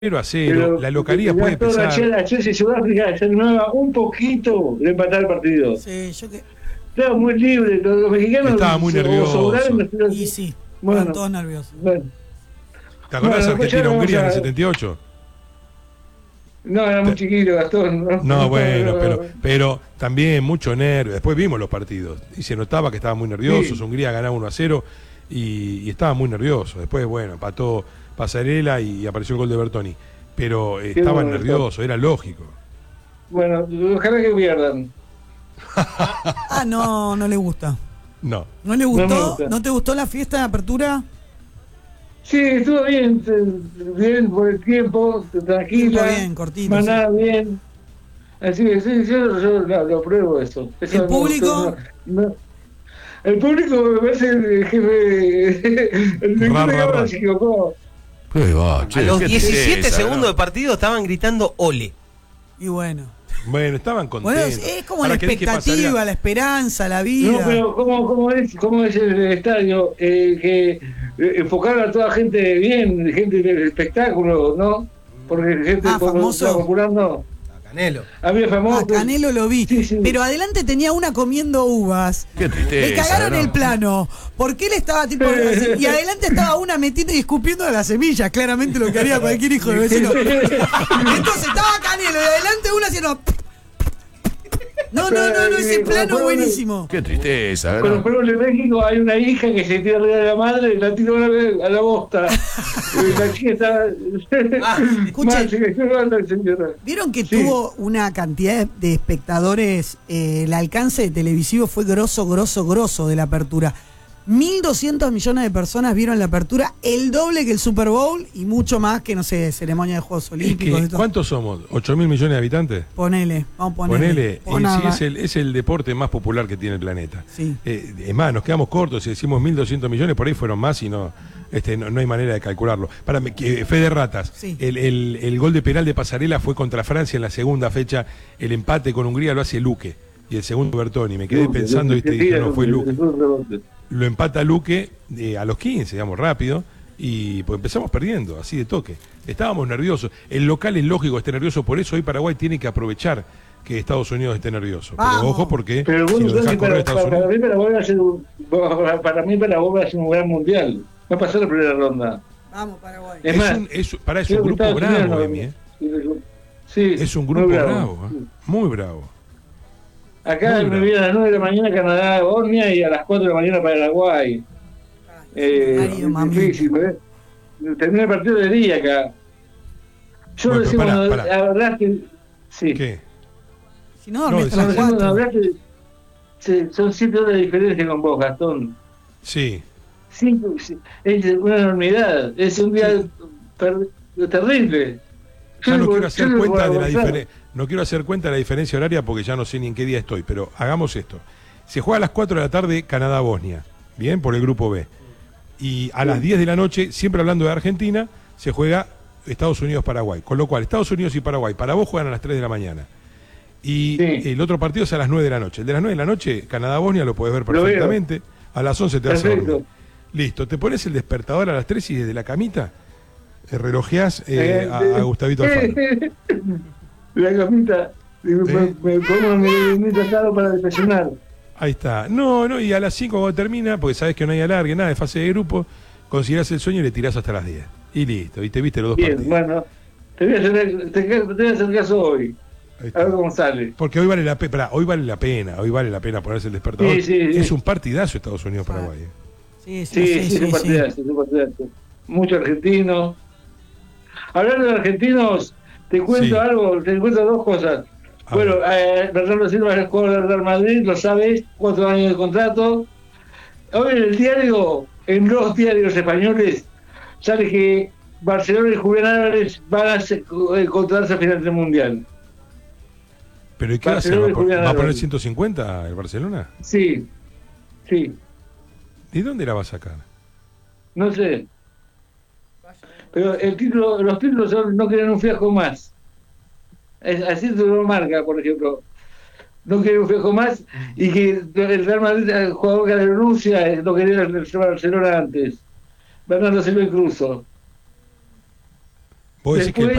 0-0, Pero la localía puede pesar. Ayer si Sudáfrica se animaba un poquito de empatar el partido. Sí, yo que. Estaba muy libre, los mexicanos Estaba muy nervioso. Y sí, bueno, estaban todos nerviosos. Bueno. ¿Te acordás de Bueno, Argentina-Hungría en el 78? No, era muy chiquito, Gastón. No, bueno, pero también mucho nervio. Después vimos los partidos y se notaba que estaban muy nerviosos. Sí. Hungría ganaba 1-0 y estaba muy nervioso. Después, bueno, empató Pasarela y apareció el gol de Bertoni. Pero estaban nerviosos, era lógico. Bueno, ojalá que pierdan. No le gusta. No. ¿No le gustó? ¿No te gustó la fiesta de apertura? Sí, estuvo bien, bien por el tiempo, tranquila. Estuvo bien, cortito. Manada bien. Así que sí, yo lo apruebo eso. ¿El público? El público me parece el jefe. El jefe se equivocó. A los 17 segundos de partido estaban gritando ole. Y bueno. Bueno, estaban contentos. Bueno, es como la expectativa, la esperanza, la vida. No, pero ¿cómo es el estadio? Que enfocar a toda gente bien, gente del espectáculo, ¿no? Porque gente famoso. Popular no. Canelo. Había famoso. Canelo lo vi. Sí. Pero adelante tenía una comiendo uvas. Qué tristeza. Le cagaron el plano. Porque él estaba tipo. Y adelante estaba una metiendo y escupiendo de las semillas. Claramente lo que haría cualquier hijo de vecino. Entonces estaba Canelo y adelante una haciendo. No, ese plano buenísimo. Qué tristeza, ¿verdad? Con los pueblos de México hay una hija que se tira arriba de la madre y la tiró a la bosta. La chica está. Escuchen, ¿vieron que tuvo una cantidad de espectadores? El alcance televisivo fue grosso de la apertura. 1.200 millones de personas vieron la apertura, el doble que el Super Bowl y mucho más que, no sé, ceremonia de Juegos Olímpicos. ¿Cuántos somos? ¿8.000 millones de habitantes? Ponele. Sí, es el deporte más popular que tiene el planeta. Sí. Es más, nos quedamos cortos, si decimos 1.200 millones, por ahí fueron más y no hay manera de calcularlo. Fe de ratas, sí. El gol de penal de Pasarela fue contra Francia en la segunda fecha, el empate con Hungría lo hace Luque y el segundo Bertoni. Me quedé pensando y dije, no, fue Luque. Lo empata Luque a los 15, digamos, rápido, y pues empezamos perdiendo, así de toque. Estábamos nerviosos. El local es lógico que esté nervioso, por eso hoy Paraguay tiene que aprovechar que Estados Unidos esté nervioso. Pero ojo, porque pero si lo dejas correr a Estados Unidos... Para mí Paraguay va a ser un gran mundial. Va a pasar la primera ronda. Vamos, Paraguay. Es un grupo bravo, Emi. Sí, es un grupo bravo, muy bravo. Acá me viene a las 9 de la mañana Canadá, Bosnia y a las 4 de la mañana Paraguay. Difícil, termina el partido de día acá. Yo bueno, recién cuando hablaste. Sí. ¿Qué? Si no, cuando hablaste, son 7 horas de diferencia con vos, Gastón. Sí. Es una enormidad. Es un día terrible. Ya no quiero hacer cuenta de la diferencia. No quiero hacer cuenta de la diferencia horaria porque ya no sé ni en qué día estoy, pero hagamos esto. Se juega a las 4 de la tarde Canadá-Bosnia, bien, por el grupo B. Y a las 10 de la noche, siempre hablando de Argentina, se juega Estados Unidos-Paraguay. Con lo cual, Estados Unidos y Paraguay, para vos juegan a las 3 de la mañana. Y el otro partido es a las 9 de la noche. El de las 9 de la noche, Canadá-Bosnia, lo podés ver perfectamente. A las 11 te vas a dormir. Listo, te pones el despertador a las 3 y desde la camita relojeás a Gustavito Alfaro. La camita, me pongo mi tratado para desayunar. Ahí está. No, y a las 5 cuando termina, porque sabes que no hay alargue, nada de fase de grupo, considerás el sueño y le tirás hasta las 10. Y listo, y te viste los dos partidos. Bueno, te voy a hacer caso hoy. A ver cómo sale. Porque hoy vale la pena, hoy vale la pena ponerse el despertador. Sí. Es un partidazo Estados Unidos-Paraguay. Sí, es un partidazo. Mucho argentino. Hablando de argentinos, te cuento algo, te cuento dos cosas. Bueno, Bernardo Silva es el jugador del Real Madrid, lo sabes, 4 años de contrato. Hoy en el diario, en 2 diarios españoles, sale que Barcelona y Julián Álvarez van a encontrarse a final del Mundial. ¿Pero y qué va a hacer? ¿Va a poner 150 el Barcelona? Sí. ¿Y dónde la va a sacar? No sé. Pero los títulos no quieren un fiasco más. Así se lo marca, por ejemplo. No quieren un fiasco más y que el Real Madrid, el jugador que renuncia, no quería el Barcelona antes. Bernardo Silva y Cruz. Vos decís que